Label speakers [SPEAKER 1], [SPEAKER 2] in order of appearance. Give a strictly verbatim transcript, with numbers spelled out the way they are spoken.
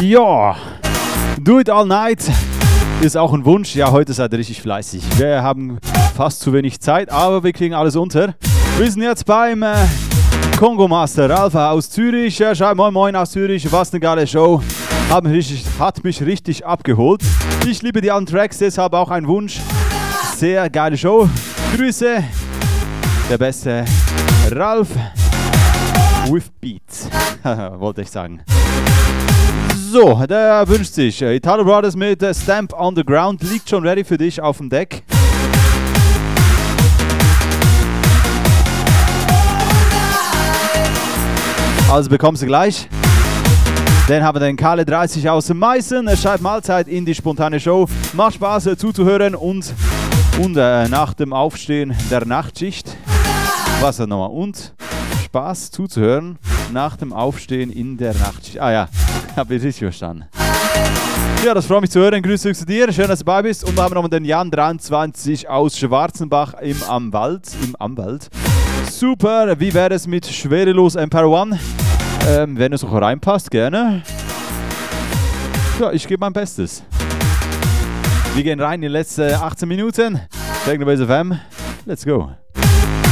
[SPEAKER 1] Ja, do it all night ist auch ein Wunsch. Ja, heute seid ihr richtig fleißig. Wir haben fast zu wenig Zeit, aber wir kriegen alles unter. Wir sind jetzt beim äh, Kongo Master Alpha aus Zürich. Er schreibt moin moin aus Zürich. Was eine geile Show. Hat mich, richtig, hat mich richtig abgeholt. Ich liebe die alten Tracks, deshalb auch ein Wunsch. Sehr geile Show. Grüße. Der beste Ralf with Beats. Wollte ich sagen. So, der wünscht sich äh, Italo Brothers mit äh, Stamp on the Ground. Liegt schon ready für dich auf dem Deck. Also bekommst du gleich. Dann haben wir den Kale dreißig aus dem Meißen. Er schreibt Mahlzeit in die spontane Show. Macht Spaß äh, zuzuhören und, und äh, nach dem Aufstehen der Nachtschicht. Was er nochmal? Und Spaß zuzuhören nach dem Aufstehen in der Nachtschicht. Ah ja, habe ich richtig verstanden. Ja, das freut mich zu hören. Grüße zu dir. Schön, dass du dabei bist. Und wir haben noch den Jan dreiundzwanzig aus Schwarzenbach im Amwald. Im Amwald. Super. Wie wäre es mit Schwerelos Empire One? Ähm, wenn es auch reinpasst, gerne. Ja, ich gebe mein Bestes. Wir gehen rein in die letzten achtzehn Minuten. Technobase F M. Let's go.